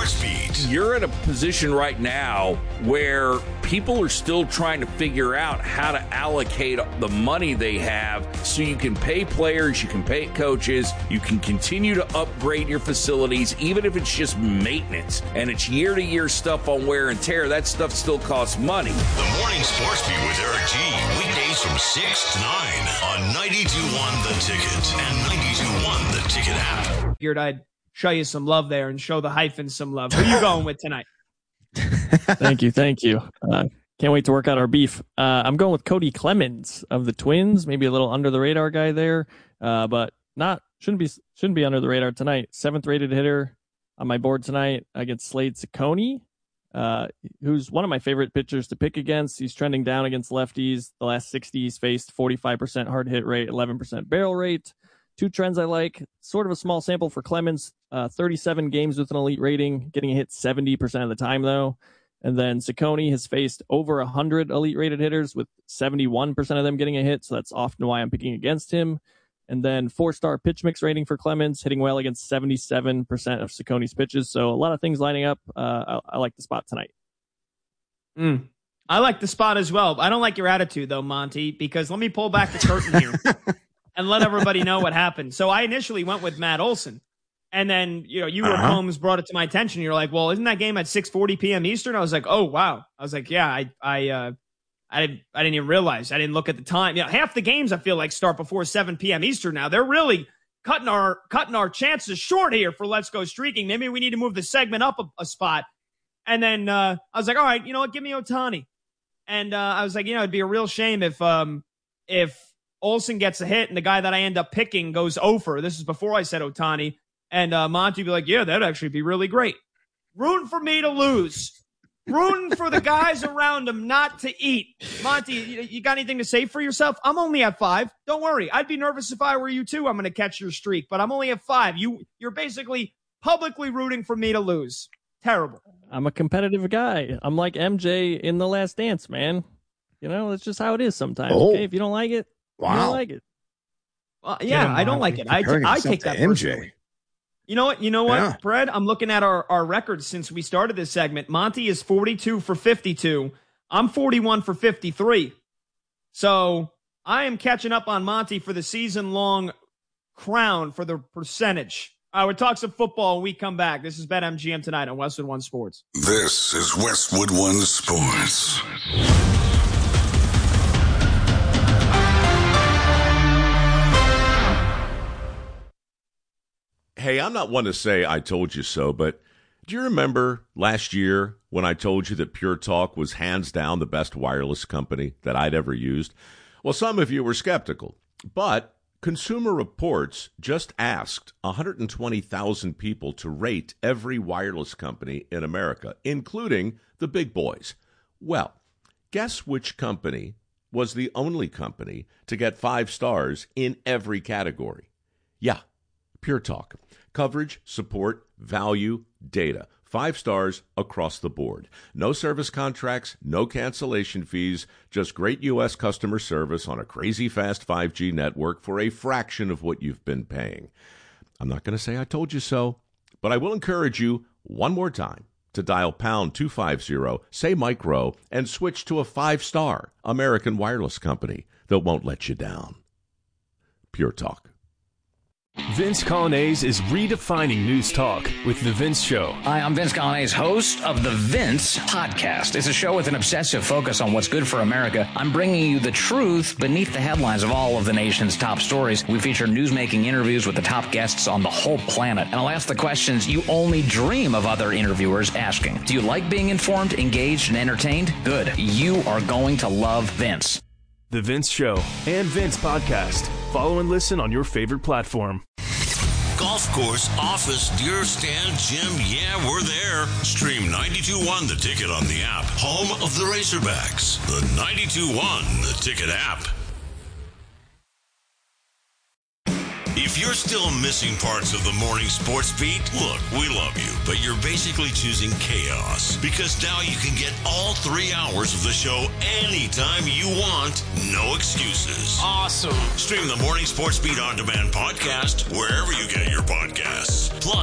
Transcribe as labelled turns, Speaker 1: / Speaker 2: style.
Speaker 1: Sports Beat.
Speaker 2: You're at a position right now where people are still trying to figure out how to allocate the money they have so you can pay players, you can pay coaches, you can continue to upgrade your facilities, even if it's just maintenance and it's year-to-year stuff on wear and tear. That stuff still costs money.
Speaker 1: The Morning Sports Beat with Eric G. Weekdays from 6 to 9 on 92.1 The Ticket and 92.1 The Ticket app.
Speaker 3: Figured I'd show you some love there and show the hyphen some love. Who are you going with tonight?
Speaker 4: Thank you. Can't wait to work out our beef. I'm going with Cody Clemens of the Twins. Maybe a little under the radar guy there, but shouldn't be under the radar tonight. 7th rated hitter on my board tonight against Slade Cecconi, who's one of my favorite pitchers to pick against. He's trending down against lefties. The last 60 he's faced 45% hard hit rate, 11% barrel rate. Two trends I like. Sort of a small sample for Clemens. 37 games with an elite rating, getting a hit 70% of the time, though. And then Cecconi has faced over 100 elite rated hitters with 71% of them getting a hit, so that's often why I'm picking against him. And then 4-star pitch mix rating for Clemens, hitting well against 77% of Cecconi's pitches. So a lot of things lining up. I like the spot tonight.
Speaker 3: I like the spot as well. I don't like your attitude, though, Monty, because let me pull back the curtain here and let everybody know what happened. So I initially went with Matt Olson. And then, you or Holmes brought it to my attention. You're like, well, isn't that game at 6:40 p.m. Eastern? I was like, oh, wow. I was like, yeah, I didn't even realize. I didn't look at the time. Half the games I feel like start before 7 p.m. Eastern now. They're really cutting our chances short here for Let's Go Streaking. Maybe we need to move the segment up a spot. And then I was like, all right, you know what? Give me Ohtani. And I was like, it'd be a real shame if Olson gets a hit and the guy that I end up picking goes over. This is before I said Ohtani. And Monty would be like, yeah, that'd actually be really great. Rooting for me to lose. Rooting for the guys around him not to eat. Monty, you got anything to say for yourself? I'm only at 5. Don't worry. I'd be nervous if I were you, too. I'm going to catch your streak. But I'm only at 5. You're basically publicly rooting for me to lose. Terrible.
Speaker 4: I'm a competitive guy. I'm like MJ in The Last Dance, man. That's just how it is sometimes.
Speaker 5: Oh.
Speaker 4: Okay, if you don't like it, you don't like it.
Speaker 3: Yeah, I don't like it. I take that personally. You know what,
Speaker 5: Yeah.
Speaker 3: Fred? I'm looking at our records since we started this segment. Monty is 42 for 52. I'm 41 for 53. So I am catching up on Monty for the season-long crown for the percentage. We'll talk some football when we come back. This is BetMGM tonight on Westwood One Sports.
Speaker 1: This is Westwood One Sports.
Speaker 6: Hey, I'm not one to say I told you so, but do you remember last year when I told you that Pure Talk was hands down the best wireless company that I'd ever used? Well, some of you were skeptical, but Consumer Reports just asked 120,000 people to rate every wireless company in America, including the big boys. Well, guess which company was the only company to get 5 stars in every category? Yeah, Pure Talk. Coverage, support, value, data. 5 stars across the board. No service contracts, no cancellation fees, just great U.S. customer service on a crazy fast 5G network for a fraction of what you've been paying. I'm not going to say I told you so, but I will encourage you one more time to dial pound 250, say micro, and switch to a 5-star American wireless company that won't let you down. Pure Talk.
Speaker 7: Vince Colonnese is redefining news talk with The Vince Show.
Speaker 8: Hi, I'm Vince Colonnese, host of The Vince Podcast. It's a show with an obsessive focus on what's good for America. I'm bringing you the truth beneath the headlines of all of the nation's top stories. We feature news-making interviews with the top guests on the whole planet. And I'll ask the questions you only dream of other interviewers asking. Do you like being informed, engaged, and entertained? Good. You are going to love Vince.
Speaker 7: The Vince Show and Vince Podcast. Follow and listen on your favorite platform.
Speaker 1: Golf course, office, deer stand, gym, yeah, we're there. Stream 92.1 The Ticket on the app. Home of the Razorbacks. The 92.1 The Ticket app. If you're still missing parts of the morning sports beat, look, we love you, but you're basically choosing chaos because now you can get all 3 hours of the show anytime you want. No excuses.
Speaker 9: Awesome.
Speaker 1: Stream the Morning Sports Beat On Demand podcast wherever you get your podcasts. Plus,